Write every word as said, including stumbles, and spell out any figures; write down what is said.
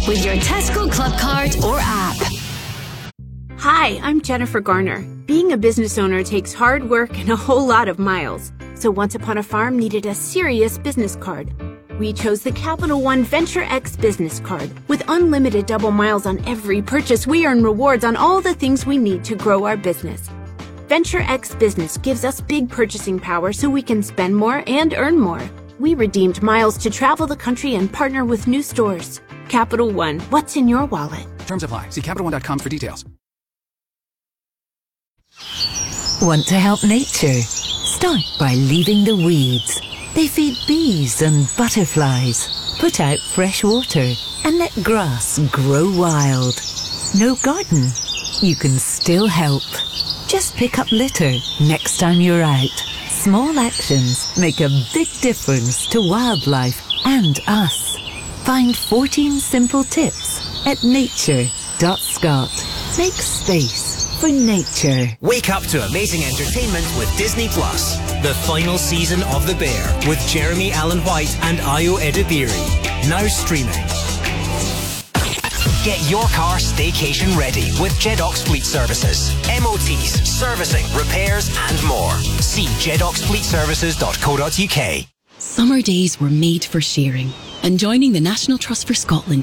with your Tesco Club card or app. Hi, I'm Jennifer Garner. Being a business owner takes hard work and a whole lot of miles. So Once Upon a Farm needed a serious business card. We chose the Capital One Venture X business card. With unlimited double miles on every purchase, we earn rewards on all the things we need to grow our business. Venture X Business gives us big purchasing power so we can spend more and earn more. We redeemed miles to travel the country and partner with new stores. Capital One, what's in your wallet? Terms apply. See Capital One dot com for details. Want to help nature? Start by leaving the weeds. They feed bees and butterflies. Put out fresh water and let grass grow wild. No garden? You can still help. Just pick up litter next time you're out. Small actions make a big difference to wildlife and us. Find fourteen simple tips at nature dot scot. Make space for nature. Wake up to amazing entertainment with Disney Plus. The final season of The Bear with Jeremy Allen White and Ayo Edebiri. Now streaming. Get your car staycation ready with Jedox Fleet Services. M O Ts, servicing, repairs and more. See jedox fleet services dot co dot uk. Summer days were made for sharing, and joining the National Trust for Scotland